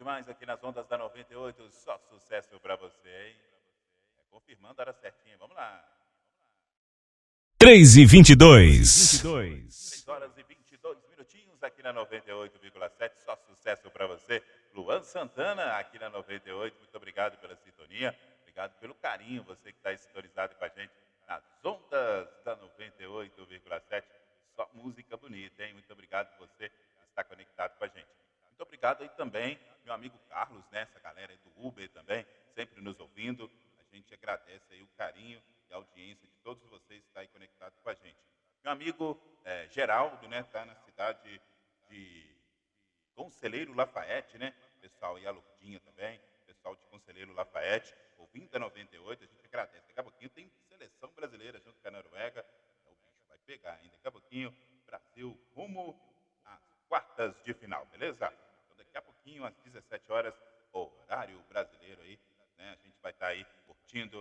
demais aqui nas ondas da 98, só sucesso pra você, hein? Confirmando a hora certinha, vamos lá. 3h22. 3 horas e 22 minutinhos aqui na 98,7, só sucesso pra você. Luan Santana aqui na 98, muito obrigado pela sintonia, obrigado pelo carinho, você que está sintonizado com a gente nas ondas da 98,7, só música bonita, hein? Muito obrigado você que está conectado com a gente. Muito obrigado aí também, meu amigo Carlos, né? Essa galera aí do Uber também, sempre nos ouvindo. A gente agradece aí o carinho e a audiência de todos vocês que estão aí conectados com a gente. Meu amigo Geraldo, né? Está na cidade de Conselheiro Lafayette, né? Pessoal aí, a Lourdinha também, pessoal de Conselheiro Lafayette, ouvindo a 98, a gente agradece. Daqui a pouquinho tem seleção brasileira junto com a Noruega, então o bicho vai pegar ainda. Daqui a pouquinho, Brasil rumo às quartas de final, beleza? Então daqui a pouquinho, às 17 horas, horário brasileiro aí, né? A gente vai estar aí curtindo